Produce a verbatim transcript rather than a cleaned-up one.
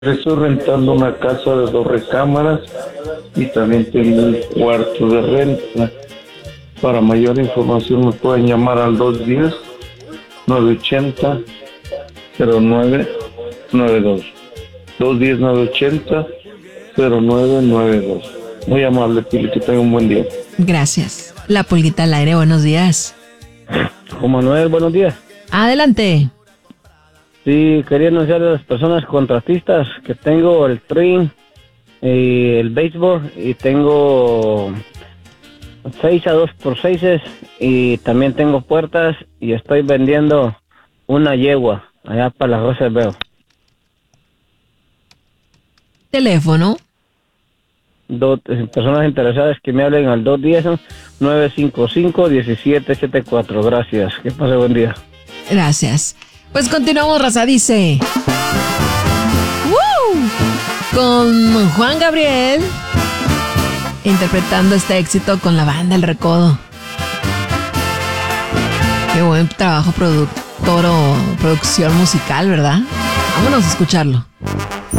Estoy rentando una casa de dos recámaras y también tengo un cuarto de renta. Para mayor información me pueden llamar al dos diez, nueve ochenta, cero nueve nueve dos. dos diez, nueve ochenta, cero nueve nueve dos. Muy amable, Pili, que tenga un buen día. Gracias. La Pulguita al aire, buenos días. Juan Manuel, buenos días. Adelante. Sí, quería anunciar a las personas contratistas que tengo el trim y el béisbol y tengo seis a dos por seis y también tengo puertas y estoy vendiendo una yegua allá para la Rosa de Veo. Teléfono. Dos, personas interesadas que me hablen al dos diez, nueve cinco cinco, uno siete siete cuatro. Gracias. Que pase buen día. Gracias. Pues continuamos, raza, dice. ¡Woo! Con Juan Gabriel interpretando este éxito con la banda El Recodo. Qué buen trabajo productor o producción musical, ¿verdad? Vámonos a escucharlo.